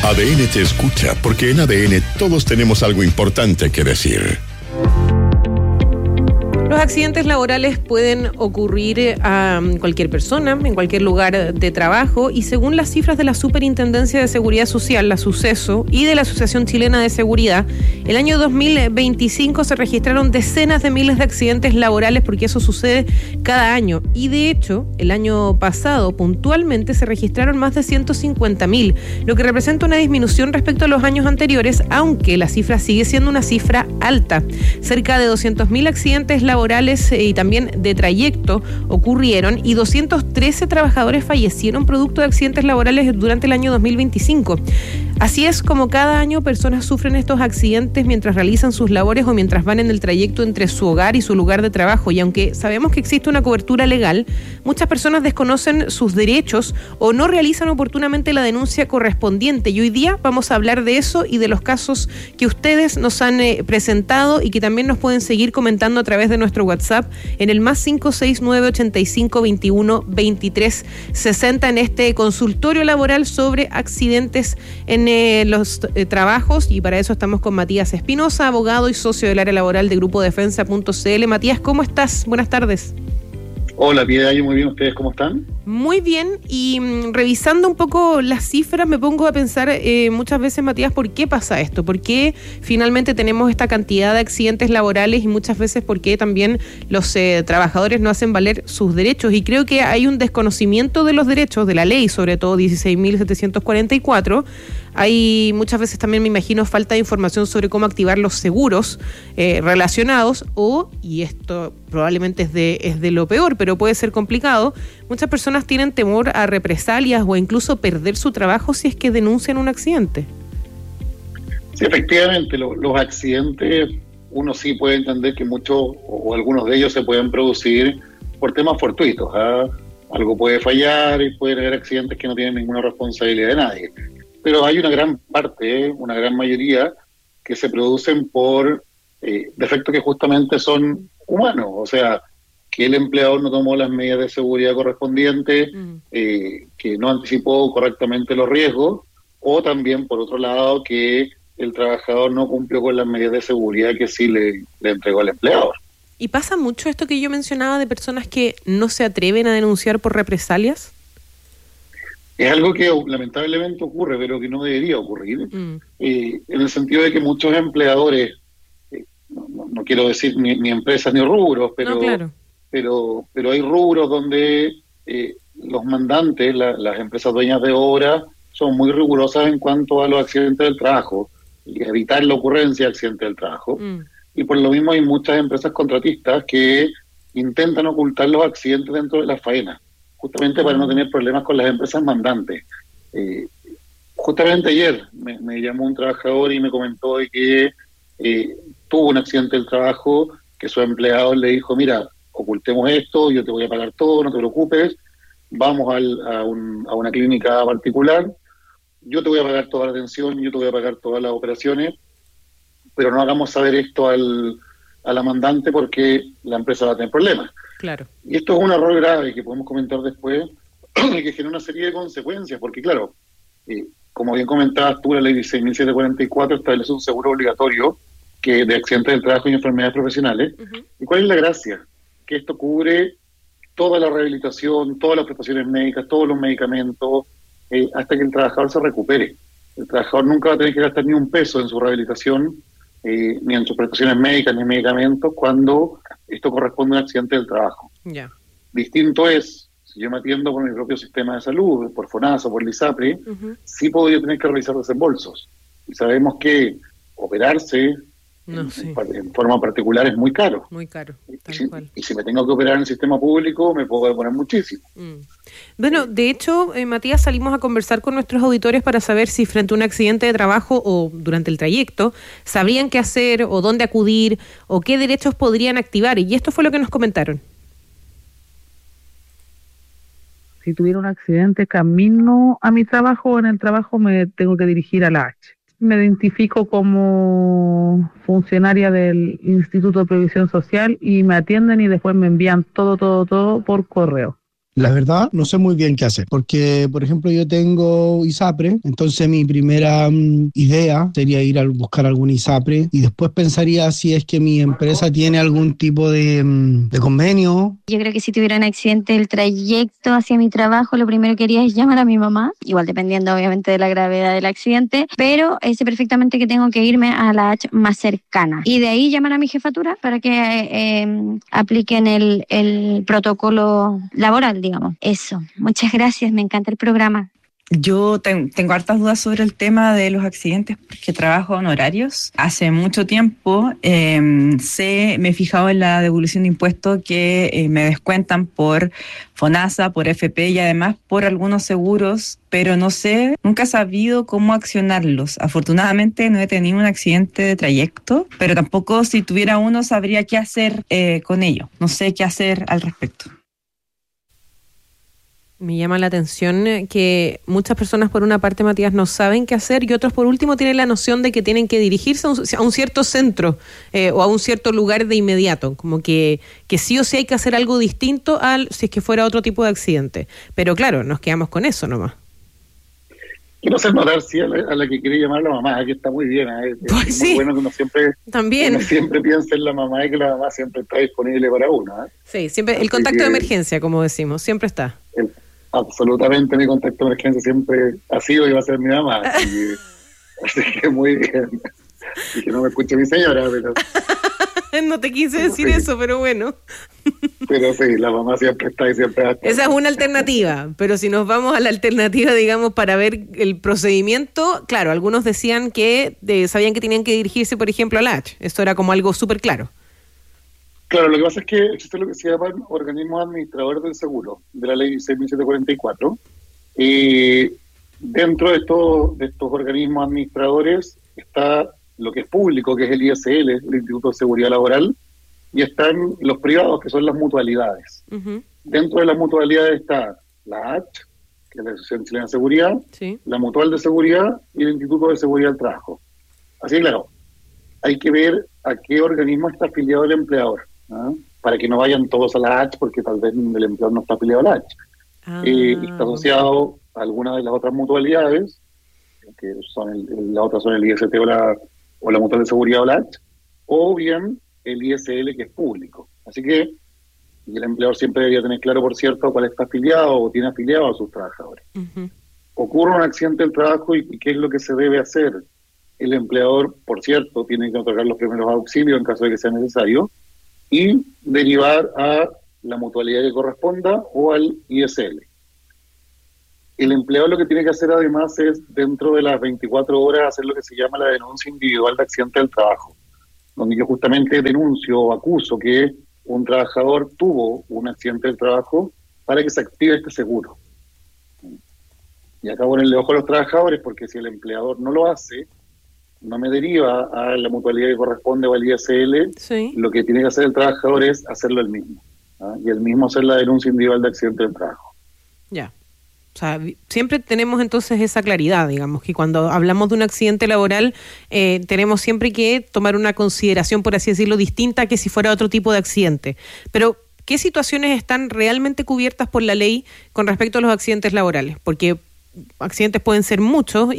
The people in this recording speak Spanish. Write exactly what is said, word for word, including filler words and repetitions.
A D N te escucha, porque en A D N todos tenemos algo importante que decir. Los accidentes laborales pueden ocurrir a cualquier persona, en cualquier lugar de trabajo, y según las cifras de la Superintendencia de Seguridad Social, la Suceso, y de la Asociación Chilena de Seguridad, el año dos mil veinticinco se registraron decenas de miles de accidentes laborales, porque eso sucede cada año. Y de hecho, el año pasado, puntualmente, se registraron más de ciento cincuenta mil, lo que representa una disminución respecto a los años anteriores, aunque la cifra sigue siendo una cifra alta. Cerca de doscientos mil accidentes laborales laborales y también de trayecto ocurrieron, y doscientos trece trabajadores fallecieron producto de accidentes laborales durante el año dos mil veinticinco. Así es como cada año personas sufren estos accidentes mientras realizan sus labores o mientras van en el trayecto entre su hogar y su lugar de trabajo. Y aunque sabemos que existe una cobertura legal, muchas personas desconocen sus derechos o no realizan oportunamente la denuncia correspondiente. Y hoy día vamos a hablar de eso y de los casos que ustedes nos han eh, presentado, y que también nos pueden seguir comentando a través de nuestro WhatsApp en el más cinco seis nueve ochenta y cinco veintiuno veintitrés sesenta, en este consultorio laboral sobre accidentes en eh, los eh, trabajos. Y para eso estamos con Matías Espinosa, abogado y socio del área laboral de Grupo Defensa punto c l. Matías, ¿cómo estás? Buenas tardes. Hola, Piedad, muy bien. ¿Ustedes cómo están? Muy bien, y mmm, revisando un poco las cifras me pongo a pensar eh, muchas veces, Matías, ¿por qué pasa esto? ¿Por qué finalmente tenemos esta cantidad de accidentes laborales? Y muchas veces por qué también los eh, trabajadores no hacen valer sus derechos. Y creo que hay un desconocimiento de los derechos, de la ley, sobre todo dieciséis mil setecientos cuarenta y cuatro. Hay muchas veces también, me imagino, falta de información sobre cómo activar los seguros eh, relacionados, o, y esto probablemente es de, es de lo peor, pero puede ser complicado, muchas personas tienen temor a represalias o incluso perder su trabajo si es que denuncian un accidente. Sí, efectivamente, lo, los accidentes, uno sí puede entender que muchos o, o algunos de ellos se pueden producir por temas fortuitos, ¿eh? Algo puede fallar y pueden haber accidentes que no tienen ninguna responsabilidad de nadie. Pero hay una gran parte, ¿eh? una gran mayoría, que se producen por eh, defectos que justamente son humanos. O sea, que el empleador no tomó las medidas de seguridad correspondientes, mm. eh, que no anticipó correctamente los riesgos, o también, por otro lado, que el trabajador no cumplió con las medidas de seguridad que sí le, le entregó al empleador. ¿Y pasa mucho esto que yo mencionaba de personas que no se atreven a denunciar por represalias? Es algo que lamentablemente ocurre, pero que no debería ocurrir, mm. eh, en el sentido de que muchos empleadores, eh, no, no quiero decir ni, ni empresas ni rubros, pero, no, claro. pero, pero hay rubros donde eh, los mandantes, la, las empresas dueñas de obra, son muy rigurosas en cuanto a los accidentes del trabajo, y evitar la ocurrencia de accidentes del trabajo. Mm. Y por lo mismo hay muchas empresas contratistas que intentan ocultar los accidentes dentro de la faena, justamente para no tener problemas con las empresas mandantes. Eh, justamente ayer me, me llamó un trabajador y me comentó de que eh, tuvo un accidente del trabajo, que su empleador le dijo, mira, ocultemos esto, yo te voy a pagar todo, no te preocupes, vamos al, a, un, a una clínica particular, yo te voy a pagar toda la atención, yo te voy a pagar todas las operaciones, pero no hagamos saber esto al, a la mandante porque la empresa va a tener problemas. Claro. Y esto es un error grave que podemos comentar después, que genera una serie de consecuencias, porque claro, eh, como bien comentabas tú, la ley dieciséis mil setecientos cuarenta y cuatro establece un seguro obligatorio que de accidentes del trabajo y enfermedades profesionales. Uh-huh. ¿Y cuál es la gracia? Que esto cubre toda la rehabilitación, todas las prestaciones médicas, todos los medicamentos, eh, hasta que el trabajador se recupere. El trabajador nunca va a tener que gastar ni un peso en su rehabilitación, eh, ni en sus prestaciones médicas, ni en medicamentos, cuando esto corresponde a un accidente del trabajo. Yeah. Distinto es, si yo me atiendo por mi propio sistema de salud, por FONASA, por LISAPRE, uh-huh. sí puedo yo tener que realizar desembolsos. Y sabemos que operarse no, en, sí. en forma particular es muy caro. Muy caro, tal y, si, cual. y si me tengo que operar en el sistema público, me puedo demorar muchísimo. Mm. Bueno, de hecho, eh, Matías, salimos a conversar con nuestros auditores para saber si frente a un accidente de trabajo o durante el trayecto, sabrían qué hacer o dónde acudir o qué derechos podrían activar. Y esto fue lo que nos comentaron. Si tuviera un accidente camino a mi trabajo o en el trabajo, me tengo que dirigir a la H. Me identifico como funcionaria del Instituto de Previsión Social y me atienden y después me envían todo, todo, todo por correo. La verdad, no sé muy bien qué hacer, porque, por ejemplo, yo tengo ISAPRE, entonces mi primera um, idea sería ir a buscar algún ISAPRE y después pensaría si es que mi empresa tiene algún tipo de, um, de convenio. Yo creo que si tuviera un accidente el trayecto hacia mi trabajo, lo primero que haría es llamar a mi mamá, igual dependiendo obviamente de la gravedad del accidente, pero sé perfectamente que tengo que irme a la H más cercana y de ahí llamar a mi jefatura para que eh, eh, apliquen el, el protocolo laboral, digamos. Eso. Muchas gracias, me encanta el programa. Yo ten, tengo hartas dudas sobre el tema de los accidentes porque trabajo en horarios. Hace mucho tiempo eh, sé, me he fijado en la devolución de impuestos que eh, me descuentan por FONASA, por F P y además por algunos seguros, pero no sé, nunca he sabido cómo accionarlos. Afortunadamente no he tenido un accidente de trayecto, pero tampoco si tuviera uno sabría qué hacer eh, con ello. No sé qué hacer al respecto. Me llama la atención que muchas personas, por una parte, Matías, no saben qué hacer y otros, por último, tienen la noción de que tienen que dirigirse a un, a un cierto centro eh, o a un cierto lugar de inmediato, como que, que sí o sí hay que hacer algo distinto al si es que fuera otro tipo de accidente. Pero claro, nos quedamos con eso nomás. Quiero hacer notar, sí, a la, a la que quiere llamar la mamá, que está muy bien, ¿eh? Pues es sí. muy bueno que uno siempre, También. uno siempre piense en la mamá y que la mamá siempre está disponible para uno. ¿eh? Sí, siempre el Así contacto que, de emergencia, como decimos, siempre está. El, absolutamente mi contacto de emergencia siempre ha sido y va a ser mi mamá. Así que, así que muy bien. Y que no me escuche mi señora, pero... No te quise decir sí. eso, pero bueno. Pero sí, la mamá siempre está y siempre va a estar. Esa es una alternativa, pero si nos vamos a la alternativa, digamos, para ver el procedimiento, claro, algunos decían que de, sabían que tenían que dirigirse, por ejemplo, a la H. Esto era como algo súper claro. Claro, lo que pasa es que existe lo que se llama organismos administradores del seguro, de la ley seis mil setecientos cuarenta y cuatro. Y dentro de estos, de estos organismos administradores está lo que es público, que es el I S L, el Instituto de Seguridad Laboral, y están los privados, que son las mutualidades. Uh-huh. Dentro de las mutualidades está la H, que es la Asociación Chilena de Seguridad, sí. La Mutual de Seguridad y el Instituto de Seguridad del Trabajo. Así que, claro, hay que ver a qué organismo está afiliado el empleador, ¿no? Para que no vayan todos a la H, porque tal vez el empleador no está afiliado a la H. Ah. Eh, está asociado a alguna de las otras mutualidades, que son el, el, la otra son el I S T o la, o la Mutual de Seguridad o la H, o bien el I S L, que es público. Así que y el empleador siempre debería tener claro, por cierto, cuál está afiliado o tiene afiliado a sus trabajadores. Uh-huh. Ocurre un accidente del trabajo y, y qué es lo que se debe hacer. El empleador, por cierto, tiene que otorgar los primeros auxilios en caso de que sea necesario y derivar a la mutualidad que corresponda o al I S L. El empleador lo que tiene que hacer además es, dentro de las veinticuatro horas, hacer lo que se llama la denuncia individual de accidente del trabajo, donde yo justamente denuncio o acuso que un trabajador tuvo un accidente del trabajo para que se active este seguro. Y acá ponerle ojo a los trabajadores, porque si el empleador no lo hace, no me deriva a la mutualidad que corresponde o al I S L, sí. Lo que tiene que hacer el trabajador es hacerlo él mismo, ¿ah? Y él mismo hacer la denuncia individual de accidente del trabajo. Ya. O sea, siempre tenemos entonces esa claridad, digamos, que cuando hablamos de un accidente laboral eh, tenemos siempre que tomar una consideración, por así decirlo, distinta que si fuera otro tipo de accidente. Pero, ¿qué situaciones están realmente cubiertas por la ley con respecto a los accidentes laborales? Porque accidentes pueden ser muchos y